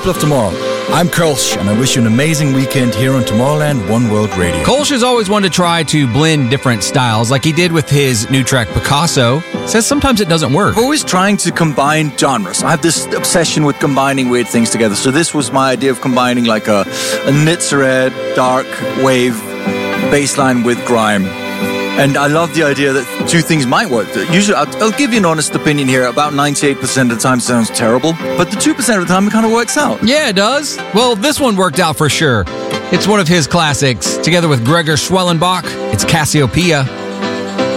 people of tomorrow. I'm Kolsch, and I wish you an amazing weekend here on Tomorrowland One World Radio. Kolsch has always wanted to try to blend different styles, like he did with his new track Picasso. Says sometimes it doesn't work. I'm always trying to combine genres. I have this obsession with combining weird things together. So this was my idea of combining like a Nitzareth dark wave bass line with grime. And I love the idea that two things might work. Usually, I'll give you an honest opinion here. About 98% of the time sounds terrible, but the 2% of the time it kind of works out. Yeah, it does. Well, this one worked out for sure. It's one of his classics. Together with Gregor Schwellenbach, it's Cassiopeia.